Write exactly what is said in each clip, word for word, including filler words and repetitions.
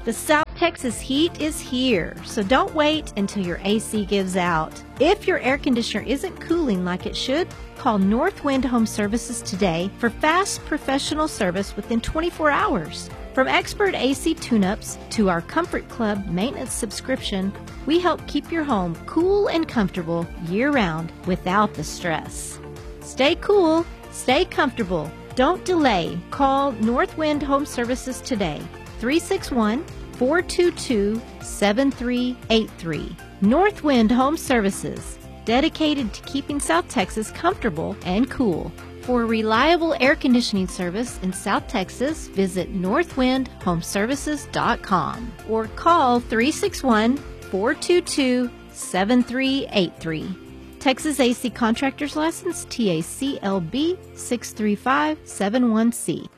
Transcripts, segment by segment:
The South Texas heat is here, so don't wait until your A C gives out. If your air conditioner isn't cooling like it should, call Northwind Home Services today for fast professional service within twenty-four hours. From expert A C tune-ups to our Comfort Club maintenance subscription, we help keep your home cool and comfortable year-round without the stress. Stay cool, stay comfortable. Don't delay. Call Northwind Home Services today. three six one, four two two, seven three eight three. Northwind Home Services, dedicated to keeping South Texas comfortable and cool. For reliable air conditioning service in South Texas, visit northwind home services dot com or call three six one, four two two, seven three eight three. Texas A C Contractors License T A C L B six three five seven one C.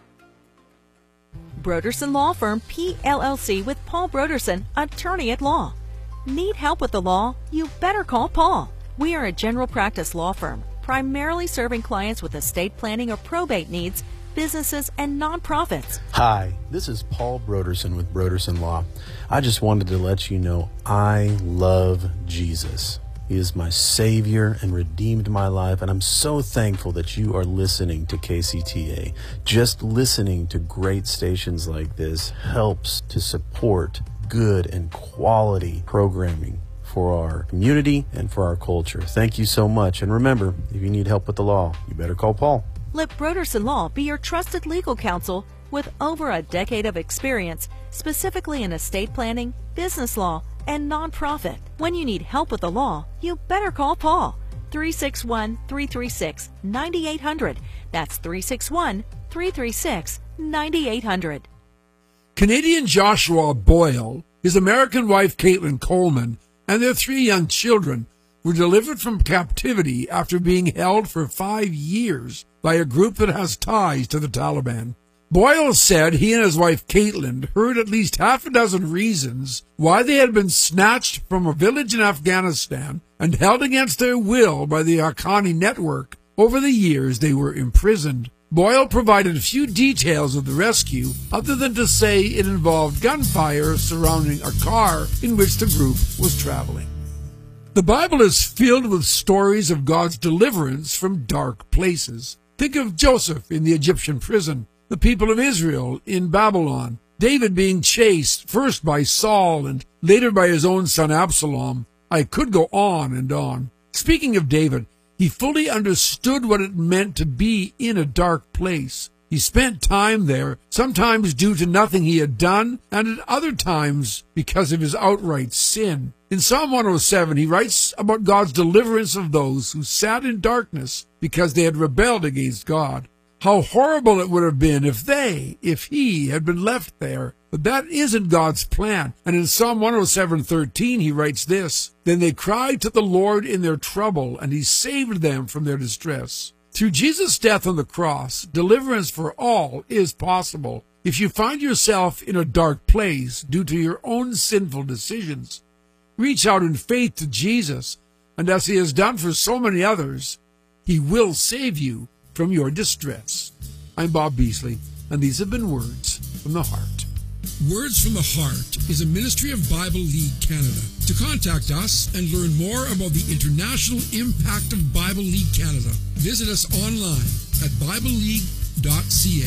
Broderson Law Firm, P L L C with Paul Broderson, attorney at law. Need help with the law? You better call Paul. We are a general practice law firm, primarily serving clients with estate planning or probate needs, businesses, and nonprofits. Hi, this is Paul Broderson with Broderson Law. I just wanted to let you know I love Jesus. He is my Savior and redeemed my life, and I'm so thankful that you are listening to K C T A. Just listening to great stations like this helps to support good and quality programming for our community and for our culture. Thank you so much. And remember, if you need help with the law, you better call Paul. Let Broderson Law be your trusted legal counsel with over a decade of experience, specifically in estate planning, business law, and nonprofit. When you need help with the law, you better call Paul. three six one, three three six, nine eight hundred. That's three six one, three three six, nine eight hundred. Canadian Joshua Boyle, his American wife Caitlin Coleman, and their three young children were delivered from captivity after being held for five years by a group that has ties to the Taliban. Boyle said he and his wife Caitlin heard at least half a dozen reasons why they had been snatched from a village in Afghanistan and held against their will by the Haqqani network over the years they were imprisoned. Boyle provided few details of the rescue other than to say it involved gunfire surrounding a car in which the group was traveling. The Bible is filled with stories of God's deliverance from dark places. Think of Joseph in the Egyptian prison, the people of Israel in Babylon, David being chased first by Saul and later by his own son Absalom. I could go on and on. Speaking of David, he fully understood what it meant to be in a dark place. He spent time there, sometimes due to nothing he had done, and at other times because of his outright sin. In Psalm one oh seven, he writes about God's deliverance of those who sat in darkness because they had rebelled against God. How horrible it would have been if they, if he, had been left there. But that isn't God's plan. And in Psalm one oh seven thirteen, he writes this, "Then they cried to the Lord in their trouble, and he saved them from their distress." Through Jesus' death on the cross, deliverance for all is possible. If you find yourself in a dark place due to your own sinful decisions, reach out in faith to Jesus, and as he has done for so many others, he will save you from your distress. I'm Bob Beasley, and these have been Words from the Heart. Words from the Heart is a ministry of Bible League Canada. To contact us and learn more about the international impact of Bible League Canada, visit us online at bible league dot c a.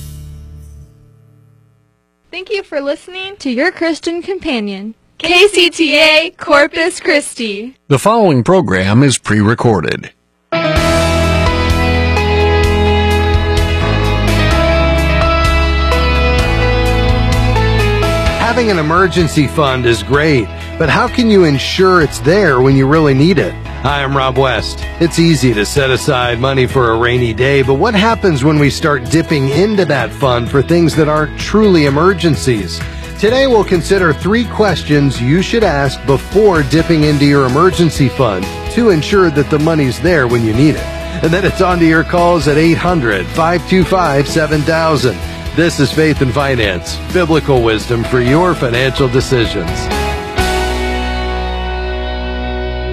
Thank you for listening to your Christian companion, K C T A Corpus Christi. The following program is pre-recorded. Having an emergency fund is great, but how can you ensure it's there when you really need it? Hi, I'm Rob West. It's easy to set aside money for a rainy day, but what happens when we start dipping into that fund for things that aren't truly emergencies? Today we'll consider three questions you should ask before dipping into your emergency fund to ensure that the money's there when you need it. And then it's on to your calls at eight hundred, five two five, seven thousand. This is Faith and Finance, biblical wisdom for your financial decisions.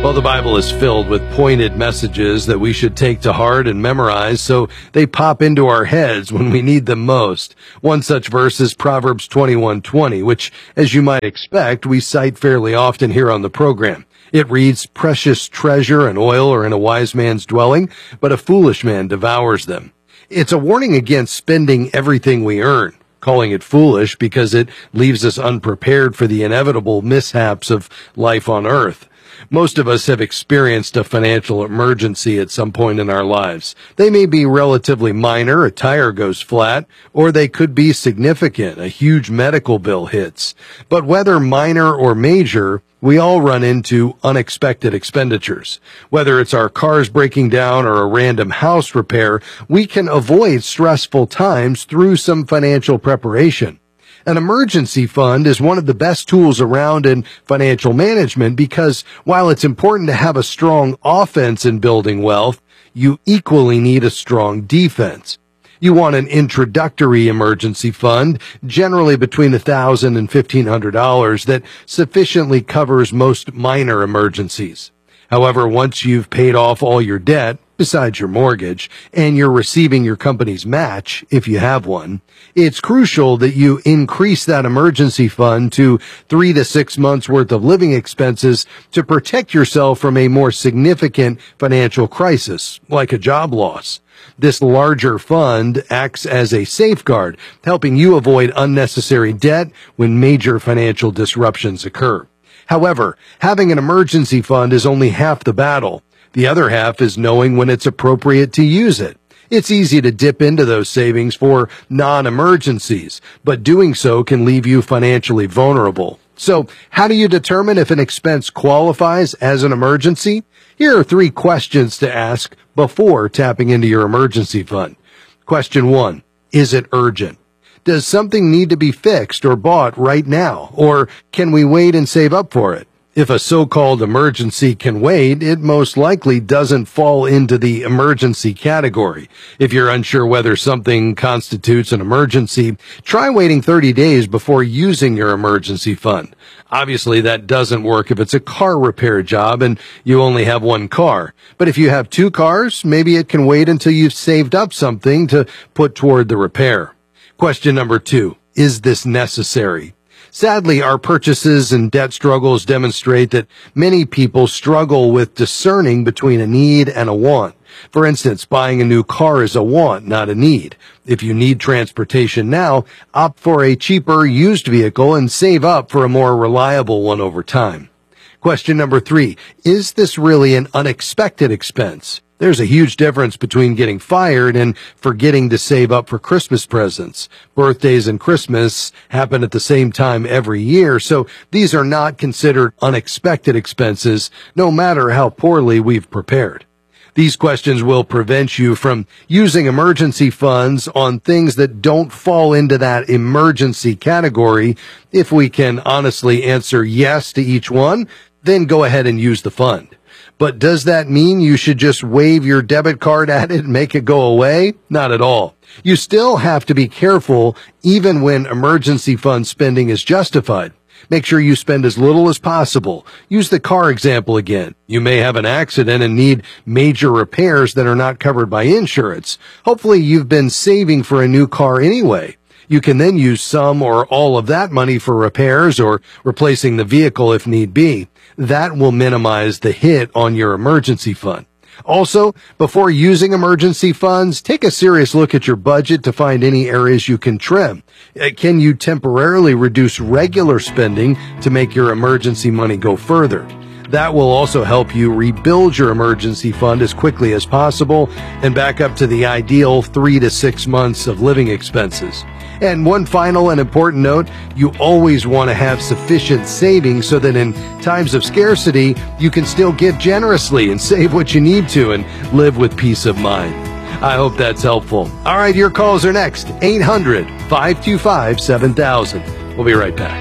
Well, the Bible is filled with pointed messages that we should take to heart and memorize so they pop into our heads when we need them most. One such verse is Proverbs twenty-one twenty, which, as you might expect, we cite fairly often here on the program. It reads, "Precious treasure and oil are in a wise man's dwelling, but a foolish man devours them." It's a warning against spending everything we earn, calling it foolish because it leaves us unprepared for the inevitable mishaps of life on earth. Most of us have experienced a financial emergency at some point in our lives. They may be relatively minor, a tire goes flat, or they could be significant, a huge medical bill hits. But whether minor or major, we all run into unexpected expenditures. Whether it's our cars breaking down or a random house repair, we can avoid stressful times through some financial preparation. An emergency fund is one of the best tools around in financial management because while it's important to have a strong offense in building wealth, you equally need a strong defense. You want an introductory emergency fund, generally between one thousand dollars and fifteen hundred dollars, that sufficiently covers most minor emergencies. However, once you've paid off all your debt, besides your mortgage, and you're receiving your company's match, if you have one, it's crucial that you increase that emergency fund to three to six months worth of living expenses to protect yourself from a more significant financial crisis, like a job loss. This larger fund acts as a safeguard, helping you avoid unnecessary debt when major financial disruptions occur. However, having an emergency fund is only half the battle. The other half is knowing when it's appropriate to use it. It's easy to dip into those savings for non-emergencies, but doing so can leave you financially vulnerable. So, how do you determine if an expense qualifies as an emergency? Here are three questions to ask before tapping into your emergency fund. Question one, is it urgent? Does something need to be fixed or bought right now, or can we wait and save up for it? If a so-called emergency can wait, it most likely doesn't fall into the emergency category. If you're unsure whether something constitutes an emergency, try waiting thirty days before using your emergency fund. Obviously, that doesn't work if it's a car repair job and you only have one car. But if you have two cars, maybe it can wait until you've saved up something to put toward the repair. Question number two, is this necessary? Sadly, our purchases and debt struggles demonstrate that many people struggle with discerning between a need and a want. For instance, buying a new car is a want, not a need. If you need transportation now, opt for a cheaper used vehicle and save up for a more reliable one over time. Question number three, is this really an unexpected expense? There's a huge difference between getting fired and forgetting to save up for Christmas presents. Birthdays and Christmas happen at the same time every year, so these are not considered unexpected expenses, no matter how poorly we've prepared. These questions will prevent you from using emergency funds on things that don't fall into that emergency category. If we can honestly answer yes to each one, then go ahead and use the fund. But does that mean you should just wave your debit card at it and make it go away? Not at all. You still have to be careful even when emergency fund spending is justified. Make sure you spend as little as possible. Use the car example again. You may have an accident and need major repairs that are not covered by insurance. Hopefully you've been saving for a new car anyway. You can then use some or all of that money for repairs or replacing the vehicle if need be. That will minimize the hit on your emergency fund. Also, before using emergency funds, take a serious look at your budget to find any areas you can trim. Can you temporarily reduce regular spending to make your emergency money go further? That will also help you rebuild your emergency fund as quickly as possible and back up to the ideal three to six months of living expenses. And one final and important note, you always want to have sufficient savings so that in times of scarcity, you can still give generously and save what you need to and live with peace of mind. I hope that's helpful. All right, your calls are next. eight hundred, five two five, seven thousand. We'll be right back.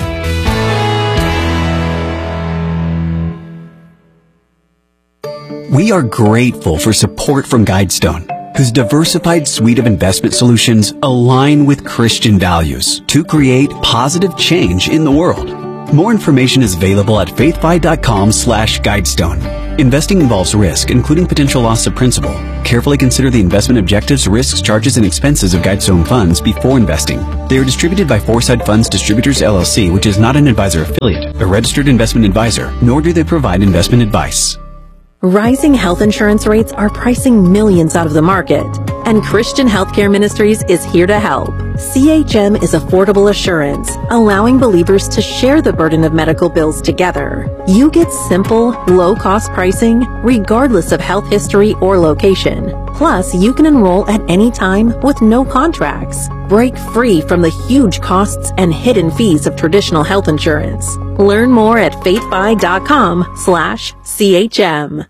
We are grateful for support from Guidestone, whose diversified suite of investment solutions align with Christian values to create positive change in the world. More information is available at faithfi.com slash guidestone. Investing involves risk, including potential loss of principal. Carefully consider the investment objectives, risks, charges, and expenses of Guidestone funds before investing. They are distributed by Foresight Funds Distributors, L L C, which is not an advisor affiliate, a registered investment advisor, nor do they provide investment advice. Rising health insurance rates are pricing millions out of the market, and Christian Healthcare Ministries is here to help. C H M is affordable assurance, allowing believers to share the burden of medical bills together. You get simple, low-cost pricing, regardless of health history or location. Plus, you can enroll at any time with no contracts. Break free from the huge costs and hidden fees of traditional health insurance. Learn more at faithfi.com slash CHM.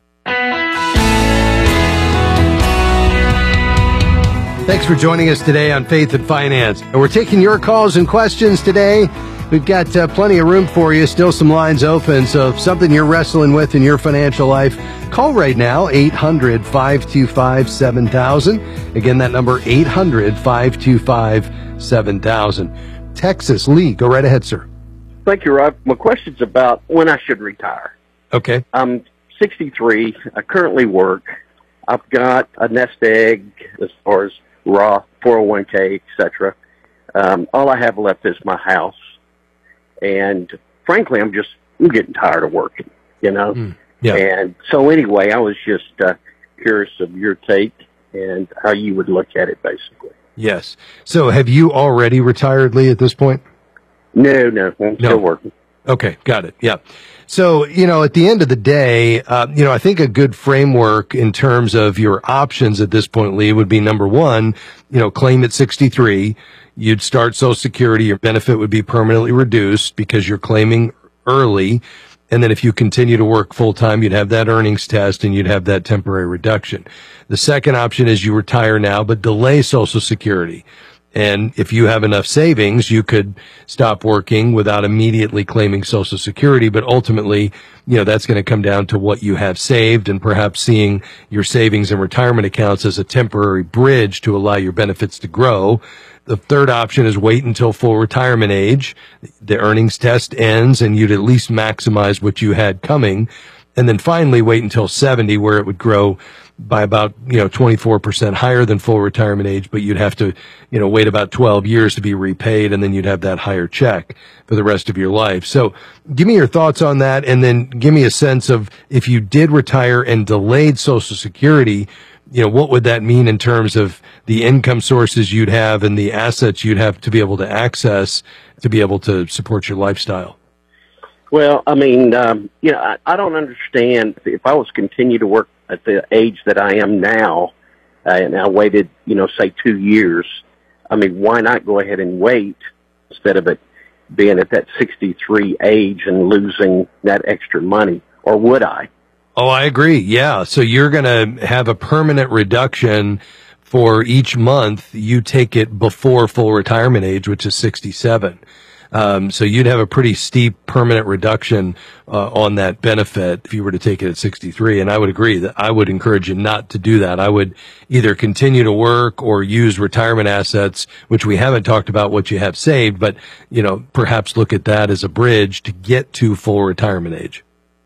Thanks for joining us today on Faith and Finance. And we're taking your calls and questions today. We've got uh, plenty of room for you, still some lines open. So if something you're wrestling with in your financial life, call right now, eight hundred, five two five, seven thousand. Again, that number, eight hundred, five two five, seven thousand. Texas, Lee, go right ahead, sir. Thank you, Rob. My question's about when I should retire. Okay. I'm sixty-three. I currently work. I've got a nest egg as far as Roth, four oh one k, et cetera. Um, all I have left is my house. And frankly, I'm just, I'm getting tired of working, you know? Mm, yeah. And so anyway, I was just uh, curious of your take and how you would look at it, basically. Yes. So have you already retired, Lee, at this point? No, no, I'm No. still working. Okay, got it. Yeah. So, you know, at the end of the day, uh, you know, I think a good framework in terms of your options at this point, Lee, would be number one, you know, claim at sixty-three. You'd start Social Security. Your benefit would be permanently reduced because you're claiming early. And then if you continue to work full time, you'd have that earnings test and you'd have that temporary reduction. The second option is you retire now, but delay Social Security. And if you have enough savings, you could stop working without immediately claiming Social Security. But ultimately, you know, that's going to come down to what you have saved and perhaps seeing your savings and retirement accounts as a temporary bridge to allow your benefits to grow. The third option is wait until full retirement age. The earnings test ends and you'd at least maximize what you had coming. And then finally wait until seventy, where it would grow by about, you know, twenty-four percent higher than full retirement age, but you'd have to, you know, wait about twelve years to be repaid, and then you'd have that higher check for the rest of your life. So give me your thoughts on that, and then give me a sense of if you did retire and delayed Social Security, you know, what would that mean in terms of the income sources you'd have and the assets you'd have to be able to access to be able to support your lifestyle? Well, I mean, um, you know, I, I don't understand if I was continue to work at the age that I am now, uh, and I waited, you know, say two years. I mean, why not go ahead and wait instead of it being at that sixty-three age and losing that extra money? Or would I? Oh, I agree. Yeah. So you're going to have a permanent reduction for each month you take it before full retirement age, which is sixty-seven. Um, so you'd have a pretty steep permanent reduction uh, on that benefit if you were to take it at sixty-three. And I would agree that I would encourage you not to do that. I would either continue to work or use retirement assets, which we haven't talked about what you have saved, but, you know, perhaps look at that as a bridge to get to full retirement age.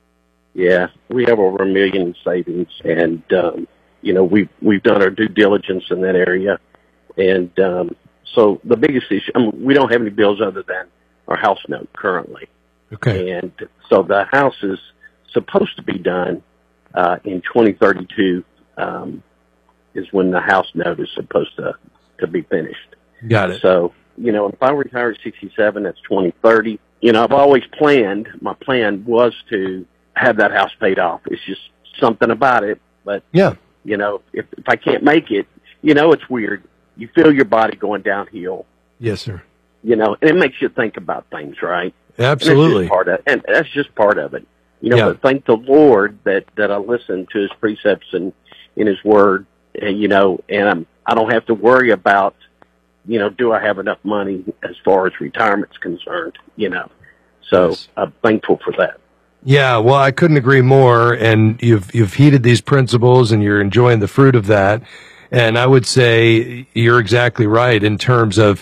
Yeah, we have over a million in savings, and, um, you know, we've, we've done our due diligence in that area. And um, so the biggest issue, I mean, we don't have any bills other than our house note currently. Okay. And so the house is supposed to be done uh, in twenty thirty-two um, is when the house note is supposed to, to be finished. Got it. So, you know, if I retire at sixty-seven, that's twenty thirty. You know, I've always planned, my plan was to have that house paid off. It's just something about it. But, yeah, you know, if, if I can't make it, you know, it's weird. You feel your body going downhill. Yes, sir. You know, and it makes you think about things, right? Absolutely. And, part of, and that's just part of it. You know, Yeah. but thank the Lord that, that I listen to his precepts and in his word, and, you know, and I'm, I don't have to worry about, you know, do I have enough money as far as retirement's concerned, you know. So Yes. I'm thankful for that. Yeah, well, I couldn't agree more. And you've you've heeded these principles, and you're enjoying the fruit of that. And I would say you're exactly right in terms of,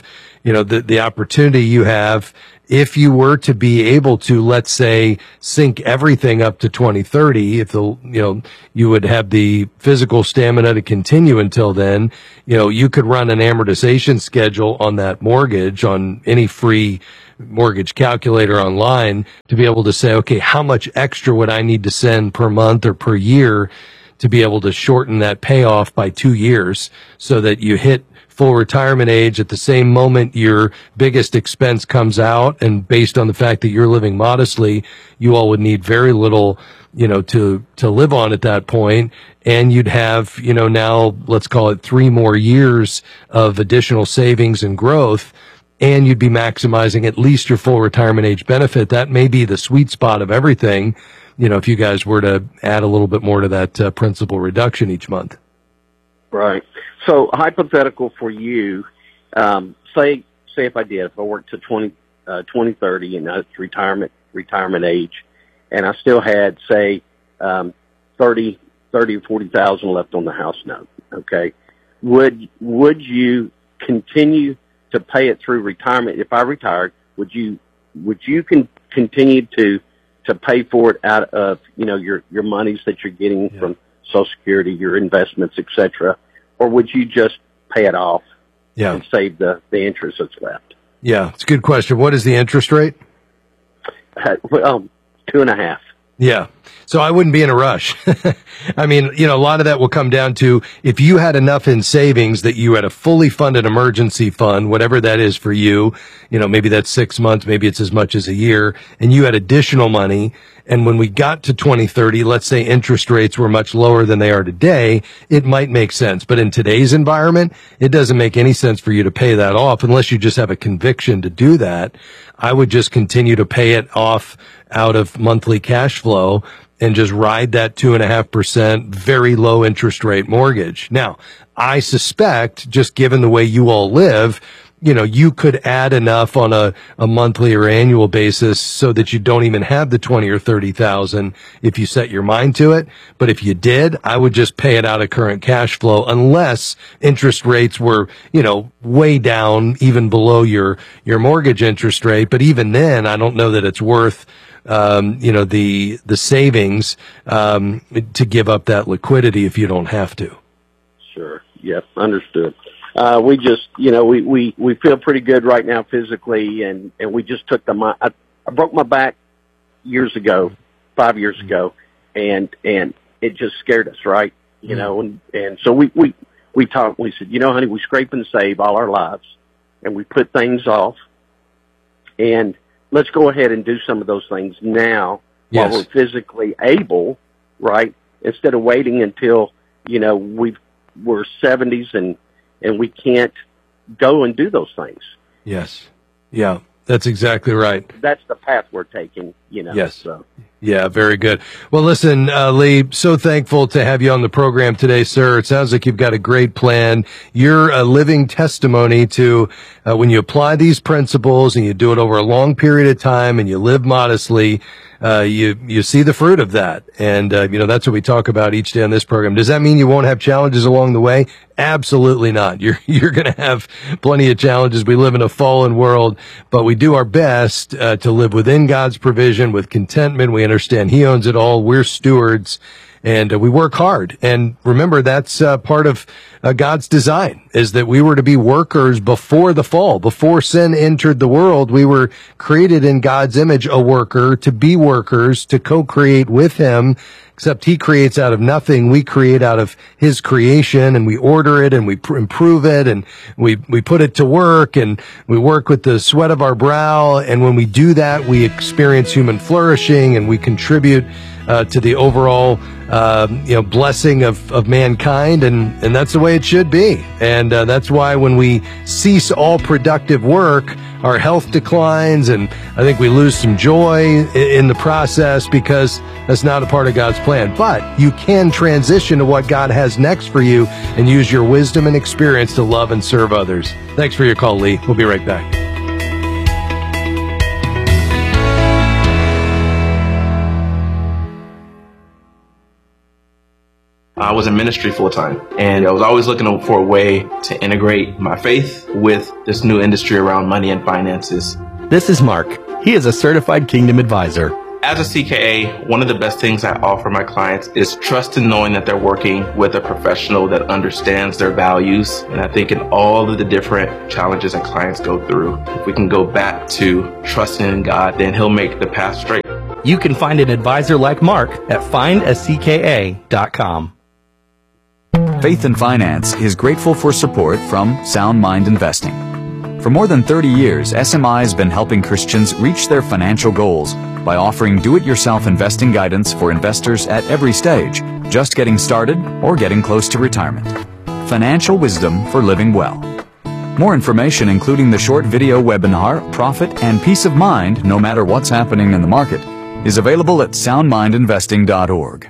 you know, the, the opportunity you have if you were to be able to, let's say, sync everything up to twenty thirty, if the, you know, you would have the physical stamina to continue until then, you know, you could run an amortization schedule on that mortgage on any free mortgage calculator online to be able to say, okay, how much extra would I need to send per month or per year to be able to shorten that payoff by two years so that you hit full retirement age at the same moment your biggest expense comes out. And based on the fact that you're living modestly, you all would need very little, you know, to, to live on at that point. And you'd have, you know, now let's call it three more years of additional savings and growth. And you'd be maximizing at least your full retirement age benefit. That may be the sweet spot of everything, you know, if you guys were to add a little bit more to that uh, principal reduction each month. Right. So hypothetical for you, um, say, say if I did, if I worked to twenty, uh, twenty thirty and that's retirement, retirement age, and I still had, say, um, thirty, thirty or forty thousand left on the house note. Okay. Would, would you continue to pay it through retirement? If I retired, would you, would you con- continue to, to pay for it out of, you know, your, your monies that you're getting yeah. from Social Security, your investments, et cetera, or would you just pay it off yeah. and save the, the interest that's left? Yeah, it's a good question. What is the interest rate? Uh, well, two and a half. Yeah. So I wouldn't be in a rush. I mean, you know, a lot of that will come down to if you had enough in savings that you had a fully funded emergency fund, whatever that is for you, you know, maybe that's six months, maybe it's as much as a year, and you had additional money. And when we got to twenty thirty, let's say interest rates were much lower than they are today, it might make sense. But in today's environment, it doesn't make any sense for you to pay that off unless you just have a conviction to do that. I would just continue to pay it off out of monthly cash flow and just ride that two and a half percent very low interest rate mortgage. Now, I suspect, just given the way you all live, you know, you could add enough on a, a monthly or annual basis so that you don't even have the twenty or thirty thousand if you set your mind to it. But if you did, I would just pay it out of current cash flow unless interest rates were, you know, way down, even below your, your mortgage interest rate. But even then, I don't know that it's worth, um, you know, the, the savings, um, to give up that liquidity if you don't have to. Sure. Yep. Understood. Uh, we just, you know, we, we, we feel pretty good right now physically, and, and we just took the, I, I broke my back years ago, five years ago, and, and it just scared us, right? You mm-hmm. know, and, and so we, we, we talked, we said, you know, honey, we scrape and save all our lives, and we put things off, and let's go ahead and do some of those things now yes. while we're physically able, right? Instead of waiting until, you know, we've, we're seventies and, and we can't go and do those things. Yes. Yeah, that's exactly right. That's the path we're taking, you know. Yes. So. Yeah, very good. Well, listen, uh, Lee, so thankful to have you on the program today, sir. It sounds like you've got a great plan. You're a living testimony to uh, when you apply these principles and you do it over a long period of time and you live modestly, uh, you, you see the fruit of that. And, uh, you know, that's what we talk about each day on this program. Does that mean you won't have challenges along the way? Absolutely not. You're, you're going to have plenty of challenges. We live in a fallen world, but we do our best, uh, to live within God's provision with contentment. We understand He owns it all. We're stewards. And uh, we work hard. And remember, that's uh, part of uh, God's design, is that we were to be workers before the fall. Before sin entered the world, we were created in God's image, a worker, to be workers, to co-create with Him. Except He creates out of nothing. We create out of His creation, and we order it, and we pr- improve it, and we, we put it to work, and we work with the sweat of our brow. And when we do that, we experience human flourishing, and we contribute uh, to the overall, uh, you know, blessing of, of mankind. And, and that's the way it should be. And uh, that's why when we cease all productive work, our health declines, and I think we lose some joy in the process because that's not a part of God's plan. But you can transition to what God has next for you and use your wisdom and experience to love and serve others. Thanks for your call, Lee. We'll be right back. I was in ministry full time. And I was always looking for a way to integrate my faith with this new industry around money and finances. This is Mark. He is a certified Kingdom advisor. As a C K A, one of the best things I offer my clients is trust in knowing that they're working with a professional that understands their values. And I think in all of the different challenges that clients go through, if we can go back to trusting in God, then He'll make the path straight. You can find an advisor like Mark at find a C K A dot com. Faith and Finance is grateful for support from Sound Mind Investing. For more than thirty years, S M I has been helping Christians reach their financial goals by offering do-it-yourself investing guidance for investors at every stage, just getting started or getting close to retirement. Financial wisdom for living well. More information, including the short video webinar, Profit and Peace of Mind, no matter what's happening in the market, is available at sound mind investing dot org.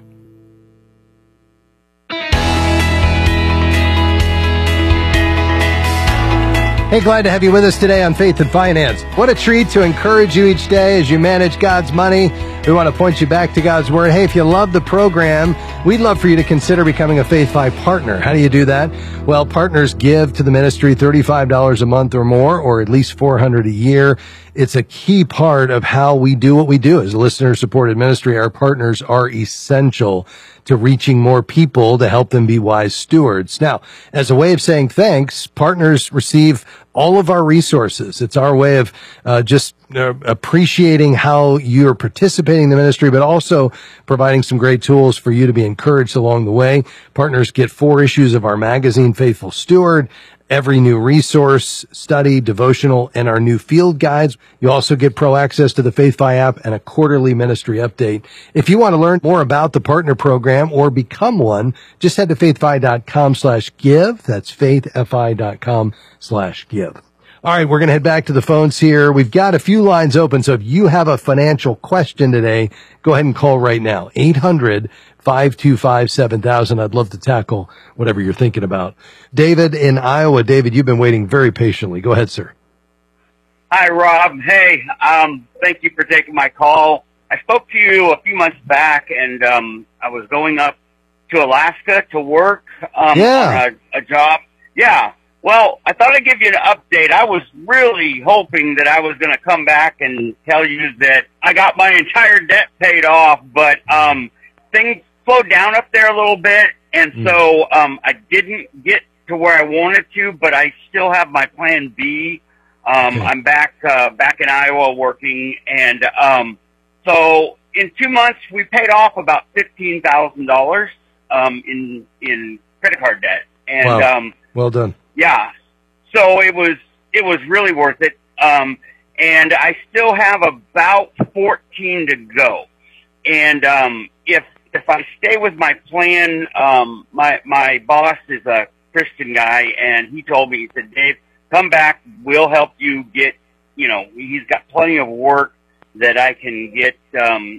Hey, glad to have you with us today on Faith and Finance. What a treat to encourage you each day as you manage God's money. We want to point you back to God's Word. Hey, if you love the program, we'd love for you to consider becoming a Faith Fi partner. How do you do that? Well, partners give to the ministry thirty-five dollars a month or more, or at least four hundred dollars a year. It's a key part of how we do what we do as a listener-supported ministry. Our partners are essential to reaching more people to help them be wise stewards. Now, as a way of saying thanks, partners receive all of our resources. It's our way of uh, just uh, appreciating how you're participating in the ministry, but also providing some great tools for you to be encouraged along the way. Partners get four issues of our magazine, Faithful Steward, every new resource, study, devotional, and our new field guides. You also get pro access to the FaithFi app and a quarterly ministry update. If you want to learn more about the partner program or become one, just head to faithfi.com slash give. That's faithfi.com slash give. All right, we're going to head back to the phones here. We've got a few lines open, so if you have a financial question today, go ahead and call right now. eight hundred, five two five, seven thousand. I'd love to tackle whatever you're thinking about. David in Iowa. David, you've been waiting very patiently. Go ahead, sir. Hi, Rob. Hey, um, thank you for taking my call. I spoke to you a few months back, and um, I was going up to Alaska to work um, yeah. on a, a job. Yeah. Well, I thought I'd give you an update. I was really hoping that I was going to come back and tell you that I got my entire debt paid off, but um, things slowed down up there a little bit, and mm. so um, I didn't get to where I wanted to, but I still have my plan B. Um, okay. I'm back uh, back in Iowa working, and um, so in two months we paid off about fifteen thousand dollars um, in in credit card debt, and wow. um, well done. Yeah, so it was it was really worth it, um, and I still have about fourteen to go. And um, if if I stay with my plan, um, my my boss is a Christian guy, and he told me, he said, Dave, come back, we'll help you get. You know, he's got plenty of work that I can get. Um,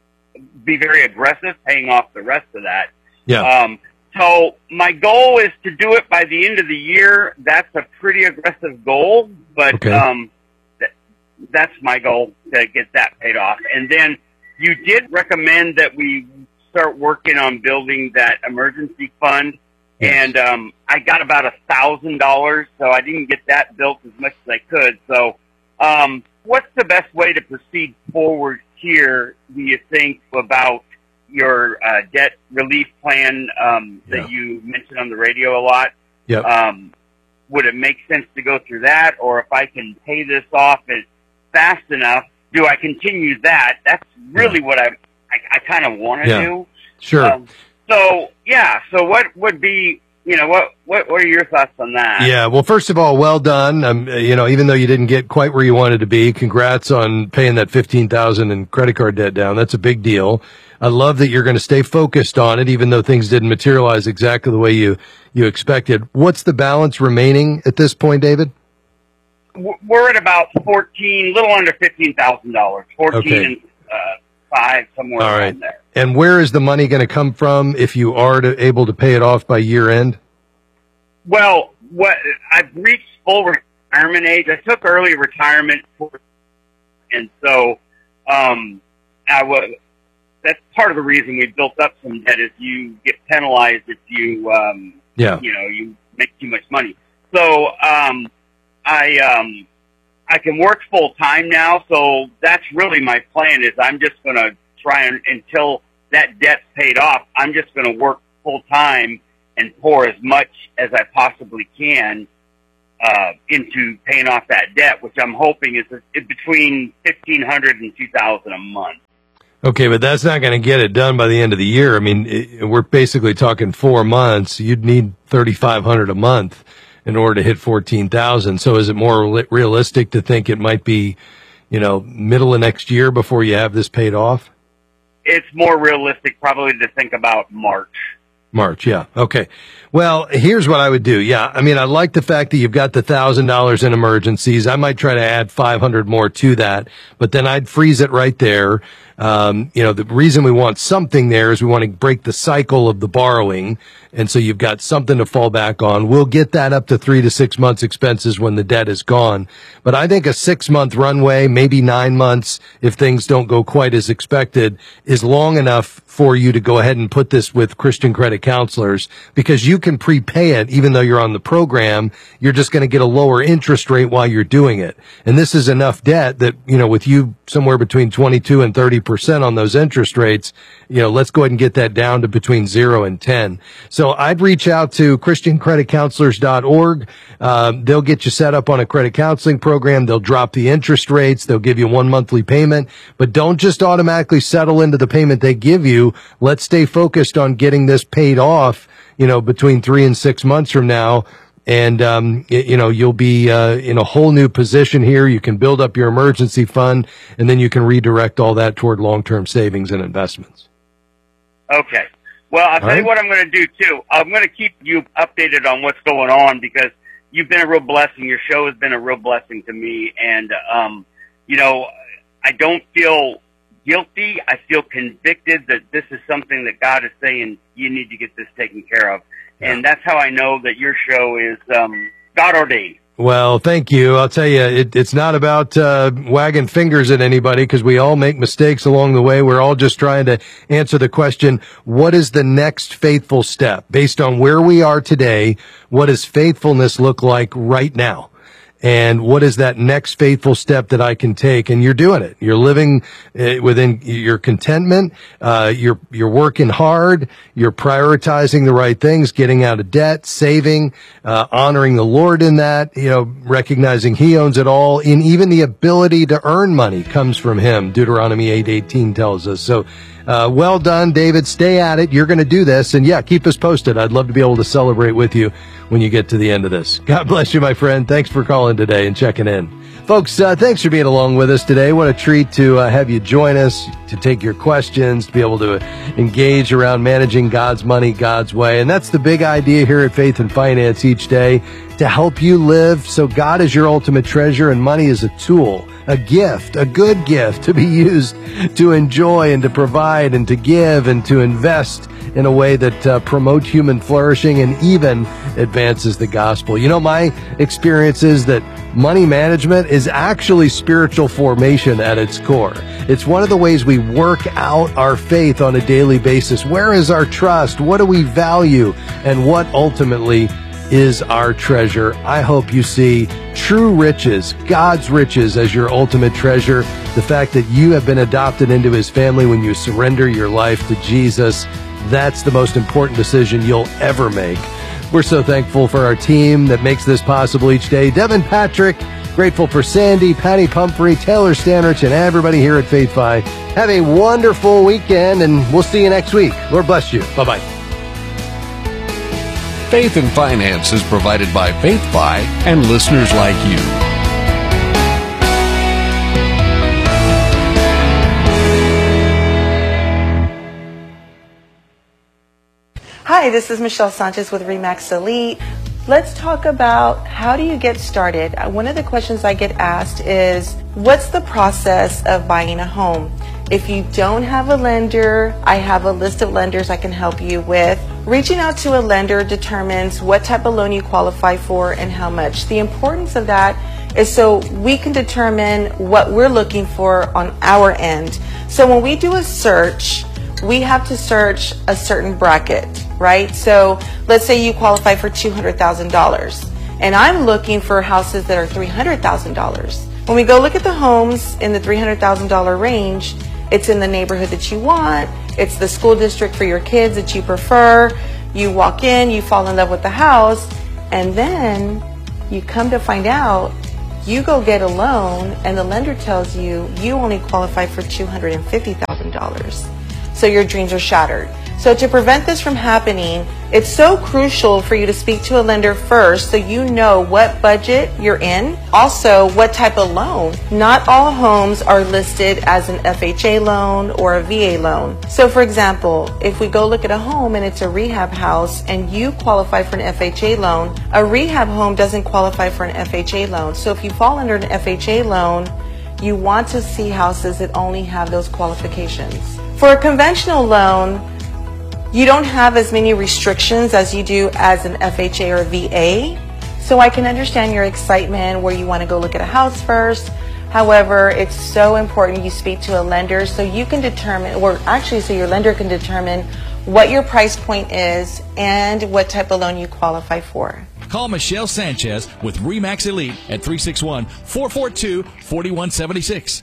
be very aggressive, paying off the rest of that. Yeah. Um, So my goal is to do it by the end of the year. That's a pretty aggressive goal, but okay. um, th- that's my goal, to get that paid off. And then you did recommend that we start working on building that emergency fund, yes. and um, I got about a thousand dollars, so I didn't get that built as much as I could. So um, what's the best way to proceed forward here, do you think, about your uh, debt relief plan um, that yeah. you mentioned on the radio a lot? Yep. Um, would it make sense to go through that, or if I can pay this off as fast enough, do I continue that? That's really yeah. what I I, I kind of want to yeah. do. Sure. Um, so yeah. So what would be, you know, what what what are your thoughts on that? Yeah. Well, first of all, well done. Um, you know, even though you didn't get quite where you wanted to be, congrats on paying that fifteen thousand dollars in credit card debt down. That's a big deal. I love that you're going to stay focused on it, even though things didn't materialize exactly the way you, you expected. What's the balance remaining at this point, David? We're at about fourteen, a little under fifteen thousand dollars. Fourteen okay. and uh, five, somewhere All around right. there. And where is the money going to come from if you are to, able to pay it off by year end? Well, what I've reached full retirement age. I took early retirement, for, and so um, I was. that's part of the reason we built up some debt is you get penalized if you, um, yeah. you know, you make too much money. So, um, I, um, I can work full time now. So that's really my plan is I'm just going to try and until that debt's paid off, I'm just going to work full time and pour as much as I possibly can, uh, into paying off that debt, which I'm hoping is, is between fifteen hundred and two thousand a month. Okay, but that's not going to get it done by the end of the year. I mean, it, we're basically talking four months. You'd need thirty-five hundred a month in order to hit fourteen thousand. So is it more realistic to think it might be, you know, middle of next year before you have this paid off? It's more realistic probably to think about March. March, yeah. Okay. Well, here's what I would do. Yeah. I mean, I like the fact that you've got the thousand dollars in emergencies. I might try to add five hundred more to that, but then I'd freeze it right there. Um, you know, the reason we want something there is we want to break the cycle of the borrowing. And so you've got something to fall back on. We'll get that up to three to six months expenses when the debt is gone. But I think a six month runway, maybe nine months, if things don't go quite as expected, is long enough for you to go ahead and put this with Christian credit counselors, because you can prepay it even though you're on the program. You're just going to get a lower interest rate while you're doing it. And this is enough debt that, you know, with you somewhere between twenty-two and thirty percent on those interest rates, you know, let's go ahead and get that down to between zero and ten. So I'd reach out to Christian Credit Counselors dot org. Um, they'll get you set up on a credit counseling program. They'll drop the interest rates. They'll give you one monthly payment, but don't just automatically settle into the payment they give you. Let's stay focused on getting this paid off, you know, between three and six months from now. And, um, you know, you'll be, uh, in a whole new position here. You can build up your emergency fund, and then you can redirect all that toward long-term savings and investments. Okay. Well, I'll all tell right. you what I'm going to do, too. I'm going to keep you updated on what's going on because you've been a real blessing. Your show has been a real blessing to me. And, um, you know, I don't feel guilty. I feel convicted that this is something that God is saying you need to get this taken care of. Yeah. And that's how I know that your show is um, God ordained. Well, thank you. I'll tell you, it, it's not about uh, wagging fingers at anybody, because we all make mistakes along the way. We're all just trying to answer the question, what is the next faithful step? Based on where we are today, what does faithfulness look like right now? And what is that next faithful step that I can take? And you're doing it. You're living uh, within your contentment. Uh, you're, you're working hard. You're prioritizing the right things, getting out of debt, saving, uh, honoring the Lord in that, you know, recognizing He owns it all. And even the ability to earn money comes from Him. Deuteronomy eight eighteen tells us. So, Uh, well done, David. Stay at it. You're going to do this. And yeah, keep us posted. I'd love to be able to celebrate with you when you get to the end of this. God bless you, my friend. Thanks for calling today and checking in. Folks, uh, thanks for being along with us today. What a treat to uh, have you join us, to take your questions, to be able to engage around managing God's money God's way. And that's the big idea here at Faith and Finance each day, to help you live so God is your ultimate treasure and money is a tool, a gift, a good gift to be used to enjoy and to provide and to give and to invest in a way that uh, promotes human flourishing and even advances the gospel. You know, my experience is that money management is actually spiritual formation at its core. It's one of the ways we work out our faith on a daily basis. Where is our trust? What do we value? And what ultimately is our treasure? I hope you see true riches, God's riches, as your ultimate treasure. The fact that you have been adopted into His family when you surrender your life to Jesus, that's the most important decision you'll ever make. We're so thankful for our team that makes this possible each day. Devin Patrick, grateful for Sandy, Patty Pumphrey, Taylor Stanrich, and everybody here at FaithFi. Have a wonderful weekend, and we'll see you next week. Lord bless you. Bye-bye. Faith and Finance is provided by FaithFi and listeners like you. Hi, this is Michelle Sanchez with Remax Elite. Let's talk about how do you get started. One of the questions I get asked is, what's the process of buying a home? If you don't have a lender, I have a list of lenders I can help you with. Reaching out to a lender determines what type of loan you qualify for and how much. The importance of that is so we can determine what we're looking for on our end. So when we do a search, we have to search a certain bracket, right? So let's say you qualify for two hundred thousand dollars, and I'm looking for houses that are three hundred thousand dollars. When we go look at the homes in the three hundred thousand dollars range, it's in the neighborhood that you want, it's the school district for your kids that you prefer, you walk in, you fall in love with the house, and then you come to find out you go get a loan and the lender tells you you only qualify for two hundred fifty thousand dollars. So your dreams are shattered. So to prevent this from happening, it's so crucial for you to speak to a lender first so you know what budget you're in. Also, what type of loan. Not all homes are listed as an F H A loan or a V A loan. So for example, if we go look at a home and it's a rehab house and you qualify for an F H A loan, a rehab home doesn't qualify for an F H A loan. So if you fall under an F H A loan, you want to see houses that only have those qualifications. For a conventional loan, you don't have as many restrictions as you do as an F H A or V A. So I can understand your excitement where you want to go look at a house first. However, it's so important you speak to a lender so you can determine, or actually so your lender can determine what your price point is and what type of loan you qualify for. Call Michelle Sanchez with RE/MAX Elite at three six one, four four two, four one seven six.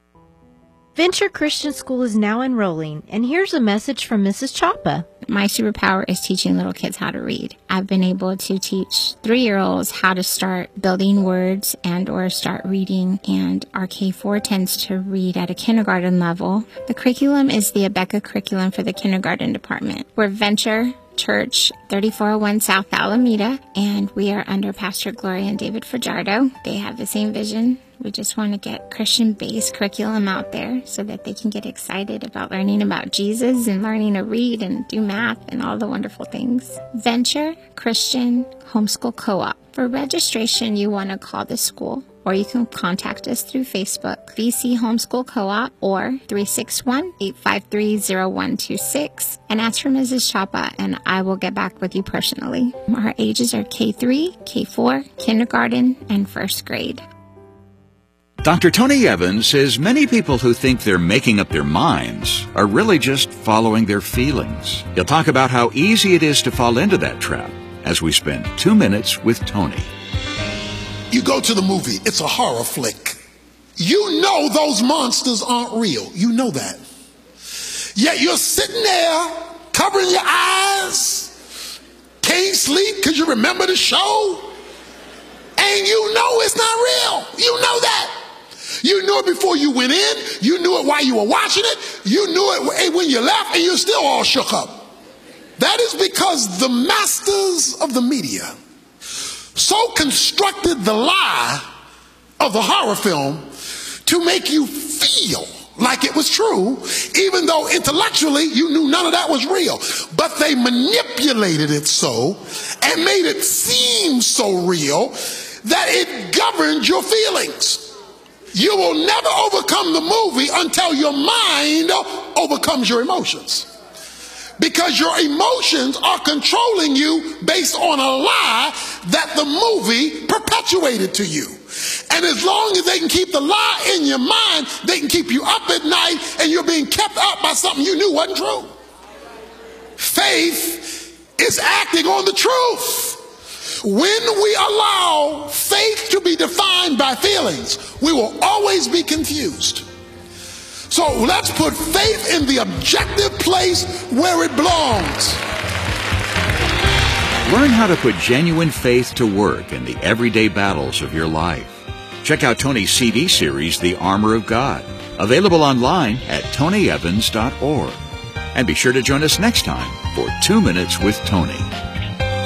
Venture Christian School is now enrolling, and here's a message from Missus Chapa. My superpower is teaching little kids how to read. I've been able to teach three-year-olds how to start building words and or start reading, and our K four tends to read at a kindergarten level. The curriculum is the Abeka curriculum for the kindergarten department. We're Venture Church, thirty-four oh one South Alameda, and we are under Pastor Gloria and David Fajardo. They have the same vision. We just want to get Christian-based curriculum out there so that they can get excited about learning about Jesus and learning to read and do math and all the wonderful things. Venture Christian Homeschool Co-op. For registration, you want to call the school, or you can contact us through Facebook, V C Homeschool Co-op, or three six one, eight five three, zero one two six, and ask for Missus Chapa, and I will get back with you personally. Our ages are K three, K four, kindergarten, and first grade. Doctor Tony Evans says many people who think they're making up their minds are really just following their feelings. He'll talk about how easy it is to fall into that trap as we spend two minutes with Tony. You go to the movie, it's a horror flick. You know those monsters aren't real. You know that. Yet you're sitting there, covering your eyes, can't sleep because you remember the show, and you know it's not real. You know that. You knew it before you went in. You knew it while you were watching it. You knew it when you left, and you're still all shook up. That is because the masters of the media so constructed the lie of the horror film to make you feel like it was true, even though intellectually you knew none of that was real. But they manipulated it so and made it seem so real that it governed your feelings. You will never overcome the movie until your mind overcomes your emotions. Because your emotions are controlling you based on a lie that the movie perpetuated to you. And as long as they can keep the lie in your mind, they can keep you up at night and you're being kept up by something you knew wasn't true. Faith is acting on the truth. When we allow faith to be defined by feelings, we will always be confused. So let's put faith in the objective place where it belongs. Learn how to put genuine faith to work in the everyday battles of your life. Check out Tony's C D series, The Armor of God, available online at tony evans dot org. And be sure to join us next time for Two Minutes with Tony.